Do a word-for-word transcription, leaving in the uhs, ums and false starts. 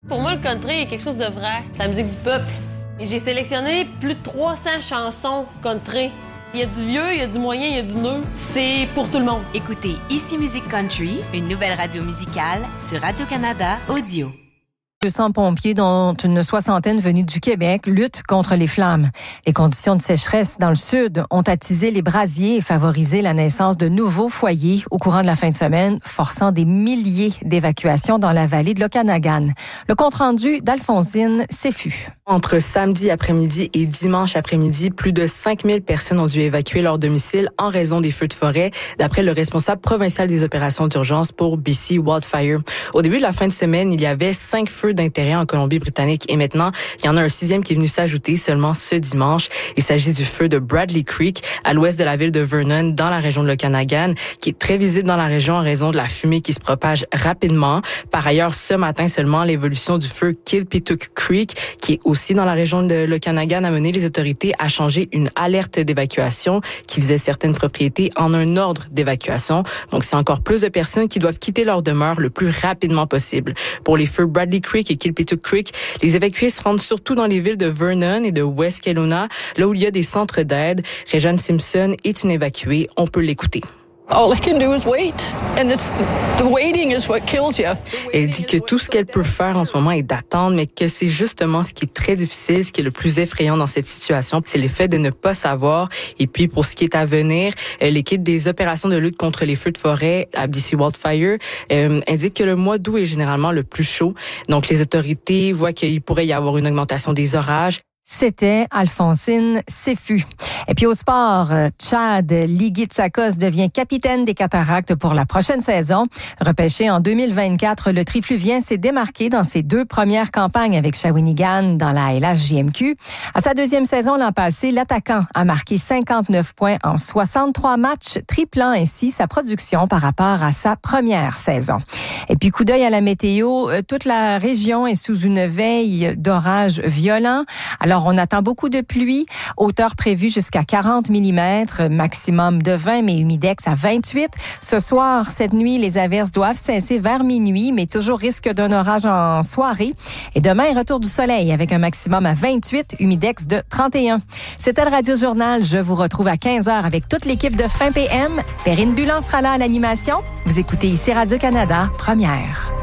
Pour moi, le country est quelque chose de vrai. C'est la musique du peuple. Et j'ai sélectionné plus de trois cents chansons country. Il y a du vieux, il y a du moyen, il y a du neuf. C'est pour tout le monde. Écoutez Ici Musique Country, une nouvelle radio musicale sur Radio-Canada Audio. deux cents pompiers, dont une soixantaine venus du Québec, luttent contre les flammes. Les conditions de sécheresse dans le sud ont attisé les brasiers et favorisé la naissance de nouveaux foyers au courant de la fin de semaine, forçant des milliers d'évacuations dans la vallée de l'Okanagan. Le compte-rendu d'Alphonsine Séfu. Entre samedi après-midi et dimanche après-midi, plus de cinq mille personnes ont dû évacuer leur domicile en raison des feux de forêt, d'après le responsable provincial des opérations d'urgence pour B C Wildfire. Au début de la fin de semaine, il y avait cinq feux d'intérêt en Colombie-Britannique et maintenant, il y en a un sixième qui est venu s'ajouter seulement ce dimanche. Il s'agit du feu de Bradley Creek à l'ouest de la ville de Vernon dans la région de l'Okanagan qui est très visible dans la région en raison de la fumée qui se propage rapidement. Par ailleurs, ce matin seulement, l'évolution du feu Kilpituck Creek qui est aussi dans la région de l'Okanagan a mené les autorités à changer une alerte d'évacuation qui visait certaines propriétés en un ordre d'évacuation. Donc, c'est encore plus de personnes qui doivent quitter leur demeure le plus rapidement possible. Pour les feux Bradley Creek et Kilpituck Creek, les évacués se rendent surtout dans les villes de Vernon et de West Kelowna, là où il y a des centres d'aide. Réjeanne Simpson est une évacuée. On peut l'écouter. All I can do is wait, and it's the waiting is what kills you. Elle dit que tout ce qu'elle peut faire en ce moment est d'attendre, mais que c'est justement ce qui est très difficile, ce qui est le plus effrayant dans cette situation, c'est le fait de ne pas savoir. Et puis pour ce qui est à venir, l'équipe des opérations de lutte contre les feux de forêt à B C Wildfire euh, indique que le mois d'août est généralement le plus chaud. Donc les autorités voient qu'il pourrait y avoir une augmentation des orages. C'était Alphonsine Séfu. Et puis au sport, Chad Ligitsakos devient capitaine des Cataractes pour la prochaine saison. Repêché en deux mille vingt-quatre, le Trifluvien s'est démarqué dans ses deux premières campagnes avec Shawinigan dans la L H J M Q. À sa deuxième saison l'an passé, l'attaquant a marqué cinquante-neuf points en soixante-trois matchs, triplant ainsi sa production par rapport à sa première saison. Et puis coup d'œil à la météo, toute la région est sous une veille d'orages violents. Alors on attend beaucoup de pluie, hauteur prévue jusqu'à quarante millimètres, maximum de vingt, mais humidex à vingt-huit. Ce soir, cette nuit, les averses doivent cesser vers minuit, mais toujours risque d'un orage en soirée. Et demain, retour du soleil avec un maximum à vingt-huit, humidex de trente et un. C'était le Radio Journal. Je vous retrouve à quinze heures avec toute l'équipe de Fin P M. Perrine Bulan sera là à l'animation. Vous écoutez ici Radio-Canada, première.